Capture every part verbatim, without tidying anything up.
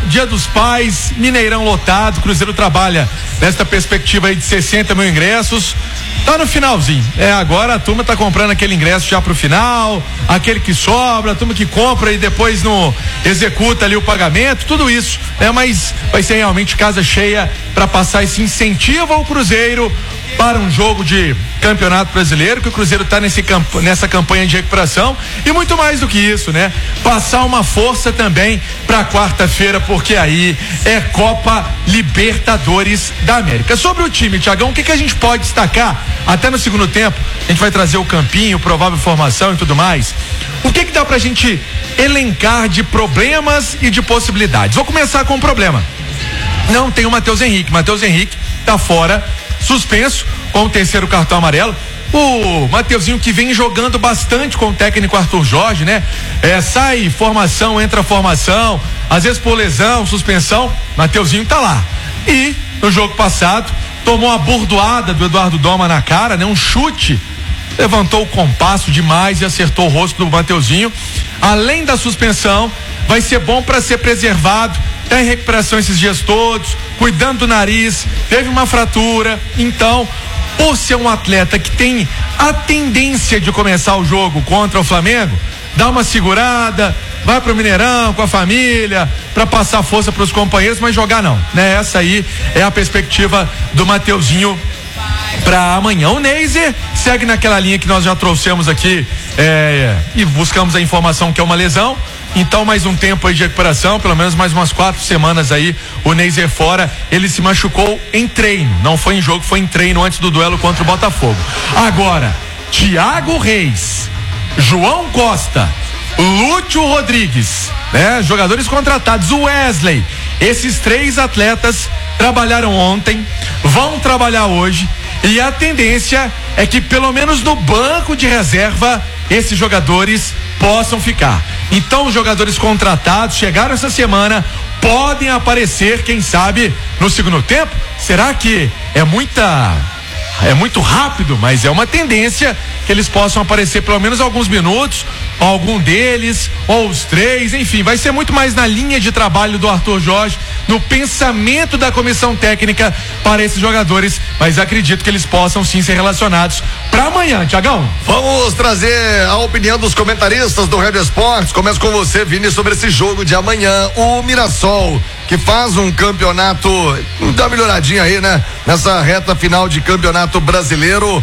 Dia dos Pais, Mineirão lotado, Cruzeiro trabalha nesta perspectiva aí de sessenta mil ingressos. Tá no finalzinho. É, agora a turma tá comprando aquele ingresso já pro final, aquele que sobra, a turma que compra e depois não executa ali o pagamento, tudo isso, né? Mas vai ser realmente casa cheia para passar esse incentivo ao Cruzeiro para um jogo de Campeonato Brasileiro, que o Cruzeiro tá nesse campo, nessa campanha de recuperação, e muito mais do que isso, né? Passar uma força também para quarta-feira, porque aí é Copa Libertadores da América. Sobre o time, Tiagão, o que que a gente pode destacar até no segundo tempo? A gente vai trazer o campinho, provável formação e tudo mais. O que que dá pra gente elencar de problemas e de possibilidades? Vou começar com um problema. Não tem o Matheus Henrique. Matheus Henrique tá fora, suspenso, com o terceiro cartão amarelo. O Mateuzinho, que vem jogando bastante com o técnico Arthur Jorge, né? É, sai formação, entra formação, às vezes por lesão, suspensão, Mateuzinho tá lá. E no jogo passado tomou uma burdoada do Eduardo Doma na cara, né? Um chute, levantou o compasso demais e acertou o rosto do Mateuzinho. Além da suspensão, vai ser bom para ser preservado. Tá em recuperação esses dias todos, cuidando do nariz, teve uma fratura. Então, por ser um atleta que tem a tendência de começar o jogo contra o Flamengo, dá uma segurada, vai pro Mineirão com a família, para passar força pros companheiros, mas jogar não, né? Essa aí é a perspectiva do Mateuzinho para amanhã. O Neiser segue naquela linha que nós já trouxemos aqui, é, e buscamos a informação que é uma lesão. Então, mais um tempo aí de recuperação, pelo menos mais umas quatro semanas aí, o Neiser fora. Ele se machucou em treino, não foi em jogo, foi em treino antes do duelo contra o Botafogo. Agora, Thiago Reis, João Costa, Lúcio Rodrigues, né? Jogadores contratados, o Wesley, esses três atletas trabalharam ontem, vão trabalhar hoje, e a tendência é que pelo menos no banco de reserva esses jogadores possam ficar. Então, os jogadores contratados chegaram essa semana, podem aparecer, quem sabe, no segundo tempo. Será que é muita é muito rápido, mas é uma tendência que eles possam aparecer pelo menos alguns minutos, algum deles, ou os três, enfim, vai ser muito mais na linha de trabalho do Arthur Jorge, no pensamento da comissão técnica para esses jogadores, mas acredito que eles possam sim ser relacionados para amanhã, Tiagão. Vamos trazer a opinião dos comentaristas do Rádio Esportes. Começo com você, Vini, sobre esse jogo de amanhã. O Mirassol, que faz um campeonato, dá uma melhoradinha aí, né? Nessa reta final de campeonato brasileiro,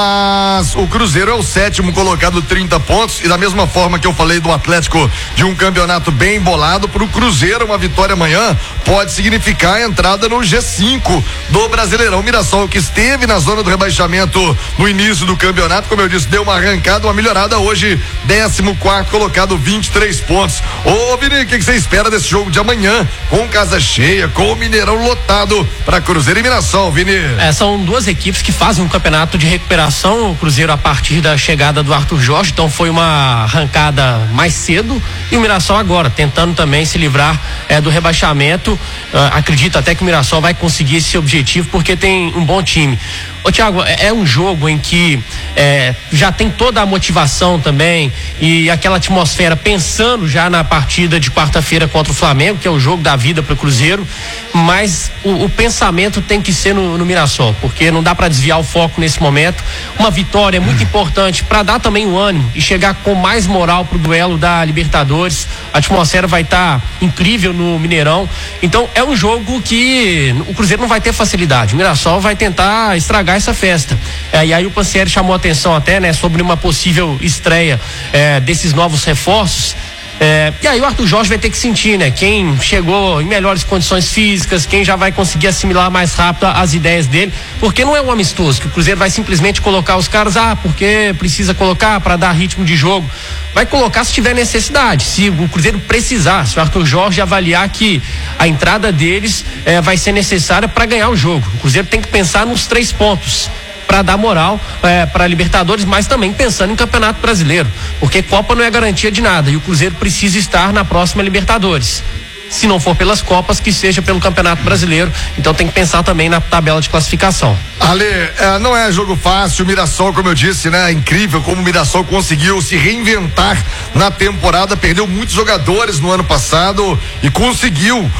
mas o Cruzeiro é o sétimo colocado, trinta pontos, e da mesma forma que eu falei do Atlético de um campeonato bem embolado, pro Cruzeiro uma vitória amanhã pode significar a entrada no G cinco do Brasileirão. O Mirassol, que esteve na zona do rebaixamento no início do campeonato, como eu disse, deu uma arrancada, uma melhorada, hoje décimo quarto colocado, vinte e três pontos. Ô Vini, o que você espera desse jogo de amanhã, com casa cheia, com o Mineirão lotado para Cruzeiro e Mirassol, Vini? É, são duas equipes que fazem um campeonato de recuperação, o Cruzeiro a partir da chegada do Arthur Jorge, então foi uma arrancada mais cedo, e o Mirassol agora, tentando também se livrar é, do rebaixamento. Uh, acredito até que o Mirassol vai conseguir esse objetivo, porque tem um bom time. Ô Thiago, é, é um jogo em que é, já tem toda a motivação também e aquela atmosfera, pensando já na partida de quarta-feira contra o Flamengo, que é o jogo da vida para o Cruzeiro, mas o, o pensamento tem que ser no, no Mirassol, porque não dá para desviar o foco nesse momento. Uma vitória é muito importante para dar também o ânimo e chegar com mais moral pro duelo da Libertadores. A atmosfera vai estar tá incrível no Mineirão, então é um jogo que o Cruzeiro não vai ter facilidade, o Mirassol vai tentar estragar essa festa. É, e aí o Pansieri chamou a atenção até, né, sobre uma possível estreia é, desses novos reforços. É, e aí o Arthur Jorge vai ter que sentir, né? Quem chegou em melhores condições físicas, quem já vai conseguir assimilar mais rápido as ideias dele, porque não é um amistoso que o Cruzeiro vai simplesmente colocar os caras, ah, porque precisa colocar para dar ritmo de jogo. Vai colocar se tiver necessidade, se o Cruzeiro precisar, se o Arthur Jorge avaliar que a entrada deles é, vai ser necessária para ganhar o jogo. O Cruzeiro tem que pensar nos três pontos para dar moral é, para Libertadores, mas também pensando em Campeonato Brasileiro, porque Copa não é garantia de nada e o Cruzeiro precisa estar na próxima Libertadores. Se não for pelas Copas, que seja pelo Campeonato Brasileiro. Então tem que pensar também na tabela de classificação. Ale, é, não é jogo fácil. O Mirassol, como eu disse, né? É incrível como o Mirassol conseguiu se reinventar na temporada. Perdeu muitos jogadores no ano passado e conseguiu